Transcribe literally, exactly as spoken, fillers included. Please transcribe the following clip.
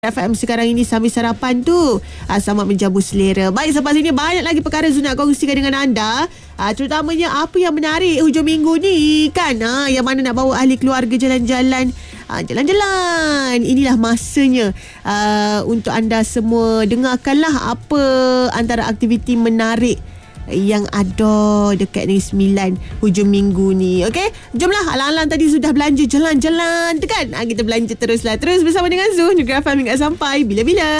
F M sekarang ini sambil sarapan tu uh, sama menjamu selera. Baik, selepas ini banyak lagi perkara Zul nak kongsikan dengan anda, uh, terutamanya apa yang menarik hujung minggu ni kan, uh, yang mana nak bawa ahli keluarga jalan-jalan, uh, jalan-jalan. Inilah masanya uh, untuk anda semua dengarkanlah apa antara aktiviti menarik yang ada dekat Negeri Sembilan hujung minggu ni. Okey, jomlah. Alang-alang tadi sudah belanja jalan-jalan tu kan, ha, kita belanja teruslah. Terus bersama dengan Zul, Negeri F M hingga sampai bila-bila.